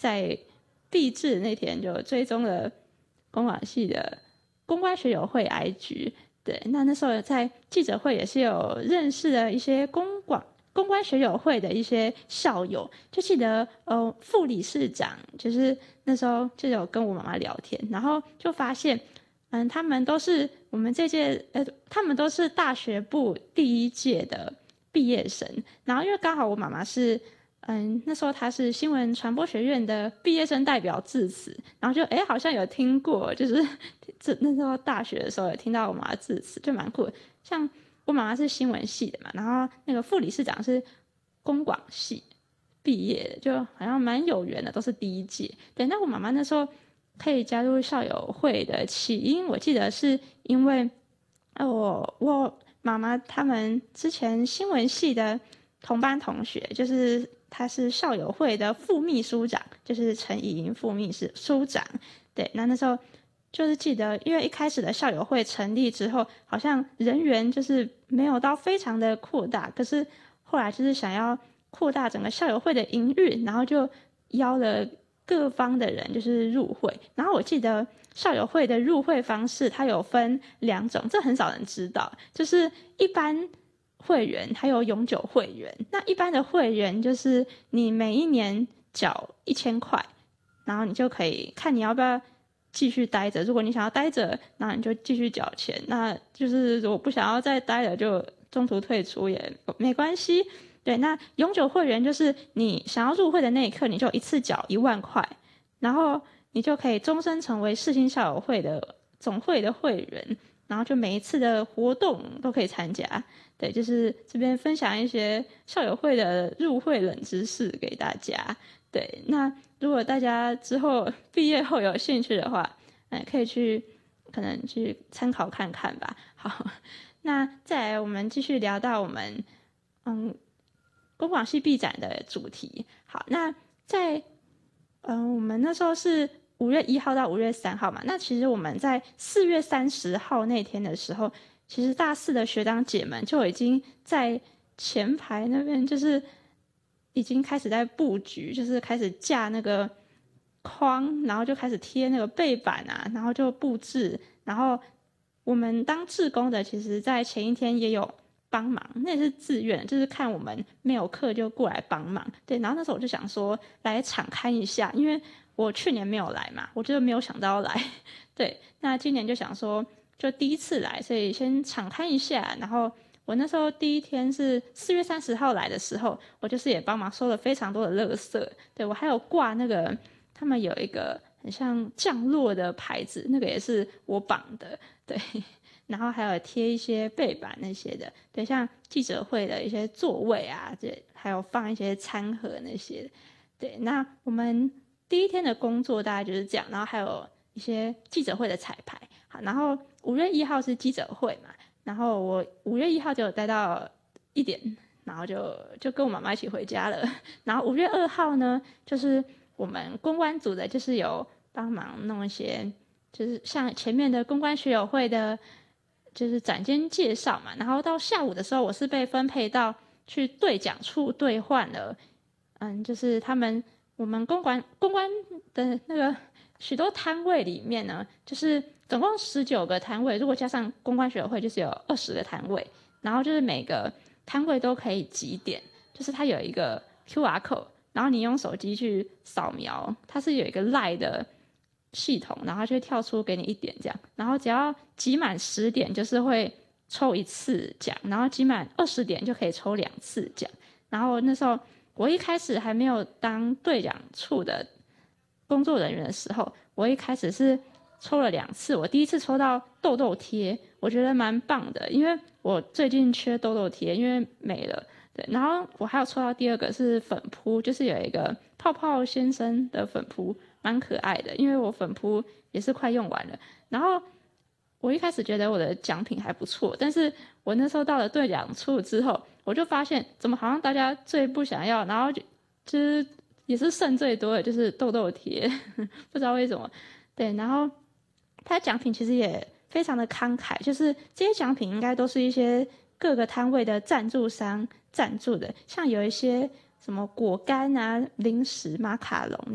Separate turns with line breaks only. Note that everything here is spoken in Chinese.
在毕制那天就追踪了公广系的公关学友会 IG。对，那时候在记者会也是有认识的一些公关学友会的一些校友，就记得副理事长，就是那时候就有跟我妈妈聊天，然后就发现他们都是我们这届他们都是大学部第一届的毕业生，然后因为刚好我妈妈是那时候她是新闻传播学院的毕业生代表致辞，然后就好像有听过，就是那时候大学的时候有听到我妈妈致辞，就蛮酷的。像我妈妈是新闻系的嘛，然后那个副理事长是公广系毕业的，就好像蛮有缘的，都是第一届。对，那我妈妈那时候可以加入校友会的起因，我记得是因为我妈妈他们之前新闻系的同班同学，就是他是校友会的副秘书长，就是陈怡莹副秘书长。对，那时候就是记得，因为一开始的校友会成立之后，好像人员就是没有到非常的扩大，可是后来就是想要扩大整个校友会的营运，然后就邀了各方的人就是入会。然后我记得校友会的入会方式它有分2种，这很少人知道，就是一般会员还有永久会员。那一般的会员就是你每一年缴1000块，然后你就可以看你要不要继续待着，如果你想要待着，那你就继续缴钱，那就是如果不想要再待了就中途退出也没关系。对，那永久会员就是你想要入会的那一刻，你就一次缴1万块，然后你就可以终身成为世新校友会的总会的会员，然后就每一次的活动都可以参加。对，就是这边分享一些校友会的入会冷知识给大家。对，那如果大家之后毕业后有兴趣的话，可以可能去参考看看吧。好，那再来我们继续聊到我们公广系毕展的主题。好，那在我们那时候是5月1号到5月3号嘛，那其实我们在4月30号那天的时候，其实大4的学长姐们就已经在前排那边就是已经开始在布局，就是开始架那个框，然后就开始贴那个背板啊，然后就布置。然后我们当志工的其实在前一天也有帮忙，那也是自愿，就是看我们没有课就过来帮忙。对，然后那时候我就想说来场勘一下，因为我去年没有来嘛，我就没有想到要来。对，那今年就想说就第一次来，所以先场勘一下。然后我那时候第一天是4月30号来的时候，我就是也帮忙收了非常多的垃圾。对，我还有挂那个他们有一个很像降落的牌子，那个也是我绑的。对，然后还有贴一些背板那些的，对，像记者会的一些座位啊，对，还有放一些餐盒那些。对，那我们第一天的工作大概就是这样，然后还有一些记者会的彩排。好，然后5月1号是记者会嘛，然后我5月1号就有待到1点，然后就跟我妈妈一起回家了。然后5月2号呢，就是我们公关组的，就是有帮忙弄一些，就是像前面的公关学友会的，就是展间介绍嘛。然后到下午的时候，我是被分配到去对讲处兑换了，就是我们公关的那个许多摊位里面呢，就是总共19个摊位，如果加上公关学友会，就是有20个摊位。然后就是每个摊位都可以集点，就是它有一个 QR code， 然后你用手机去扫描，它是有一个 LINE 的系统，然后就会跳出给你1点这样。然后只要集满10点，就是会抽1次奖，然后集满20点就可以抽2次奖。然后那时候我一开始还没有当对讲处的工作人员的时候，我一开始是抽了2次。我第一次抽到痘痘贴，我觉得蛮棒的，因为我最近缺痘痘贴，因为没了。对，然后我还有抽到第2个是粉扑，就是有一个泡泡先生的粉扑，蛮可爱的，因为我粉扑也是快用完了。然后我一开始觉得我的奖品还不错，但是我那时候到了对讲处之后，我就发现怎么好像大家最不想要，然后就是也是剩最多的就是痘痘贴，不知道为什么。对，然后它奖品其实也非常的慷慨，就是这些奖品应该都是一些各个摊位的赞助商赞助的，像有一些什么果干啊、零食、马卡龙